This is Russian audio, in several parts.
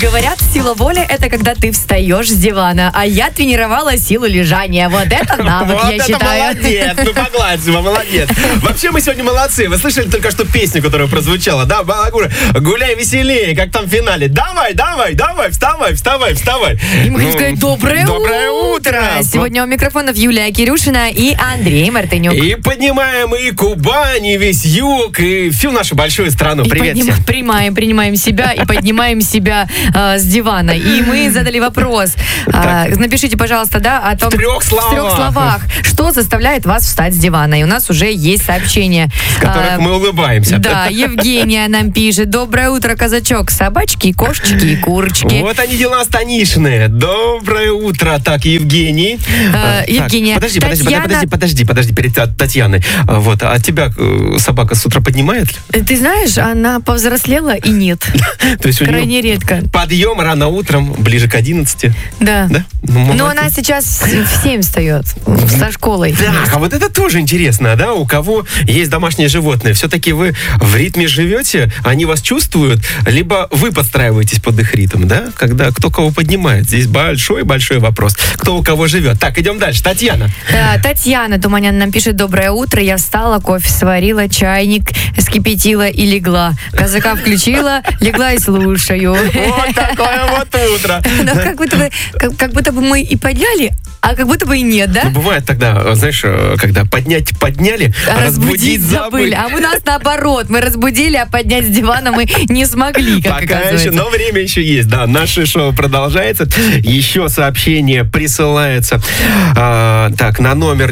Говорят, сила воли — это когда ты встаешь с дивана, а я тренировала силу лежания. Вот это навык, я считаю. Молодец, ну погладь его, молодец. Вообще мы сегодня молодцы. Вы слышали только что песню, которая прозвучала, да? Балагура, гуляй веселее, как там в финале. Давай, вставай. И мы хотим сказать доброе утро. Сегодня у микрофонов Юлия Кирюшина и Андрей Мартынюк. И поднимаем и Кубань, и весь юг, и всю нашу большую страну. Привет всем. Принимаем себя и поднимаем себя с дивана. И мы задали вопрос. Напишите, пожалуйста, о том... В трех словах. Что заставляет вас встать с дивана? И у нас уже есть сообщение. С которых мы улыбаемся. Да, Евгения нам пишет. Доброе утро, казачок. Собачки, кошечки и курочки. Вот они дела станишные. Доброе утро. Так, Евгений. Евгения. Подожди, перед Татьяной. Вот, а тебя собака с утра поднимает? Ты знаешь, она повзрослела и нет. То есть крайне редко. Подъем рано утром, ближе к 11. Да. Но она сейчас в 7 встает, со школой. Так, а вот это тоже интересно, да? У кого есть домашние животные, все-таки вы в ритме живете, они вас чувствуют, либо вы подстраиваетесь под их ритм, да? Когда кто кого поднимает. Здесь большой вопрос. Кто у кого живет. Так, идем дальше. Татьяна. Татьяна Туманян нам пишет. Доброе утро. Я встала, кофе сварила, чайник скипятила и легла. Казака включила, легла и слушаю. Вот такое вот утро. Ну, как будто бы мы и подняли, а как будто бы и нет, да? Ну, бывает тогда, знаешь, когда подняли, разбудить забыли. А у нас наоборот. Мы разбудили, а поднять с дивана мы не смогли, как пока оказывается. еще, но время еще есть, да. Наше шоу продолжается. Еще сообщение присылается на номер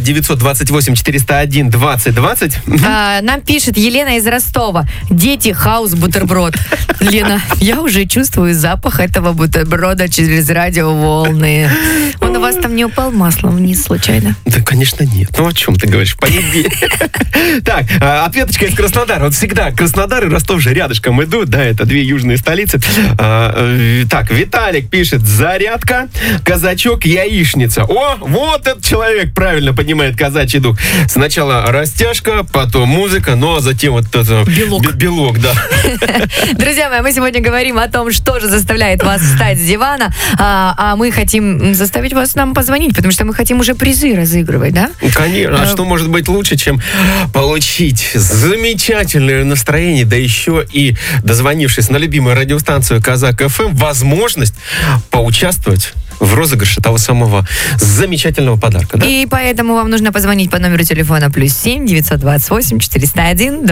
928-401-2020. Нам пишет Елена из Ростова. Дети, хаус, бутерброд. Лена, я уже чувствую запах этого бутерброда через радиоволны. Он у вас там не упал маслом вниз случайно? Да, конечно, нет. Ну, о чем ты говоришь? В понедельник. Так, ответочка из Краснодара. Вот всегда Краснодар и Ростов же рядышком идут, да, это две южные столицы. Так, Виталик пишет. Зарядка, казачок, яичница. О, вот этот человек правильно понимает казачий дух. Сначала растяжка, потом музыка, ну, а затем вот это... Белок, да. Друзья мои, мы сегодня говорим о том, что же заставляет вас встать с дивана, а мы хотим заставить вас нам позвонить, потому что мы хотим уже призы разыгрывать, да? Конечно. А что может быть лучше, чем получить замечательное настроение, да еще и дозвонившись на любимую радиостанцию Казак ФМ, возможность поучаствовать в розыгрыше того самого замечательного подарка, да? И поэтому вам нужно позвонить по номеру телефона +7 928 401